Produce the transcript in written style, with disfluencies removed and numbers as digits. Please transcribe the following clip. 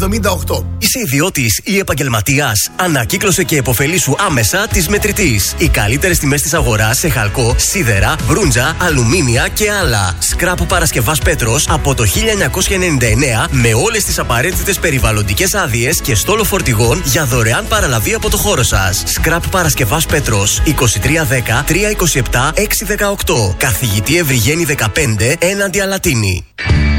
78. Είσαι ιδιώτης ή επαγγελματίας? Ανακύκλωσε και επωφελήσου άμεσα της Μετρητής. Οι καλύτερες τιμές της αγοράς σε χαλκό, σίδερα, μπρούντζα, αλουμίνια και άλλα. Σκράπ Παρασκευάς Πέτρος από το 1999 με όλες τις απαραίτητες περιβαλλοντικές άδειες και στόλο φορτηγών για δωρεάν παραλαβή από το χώρο σας. Σκράπ Παρασκευάς Πέτρος 2310 327 618. Καθηγητή Ευρυγένη 15 έναντι Αλατίνη.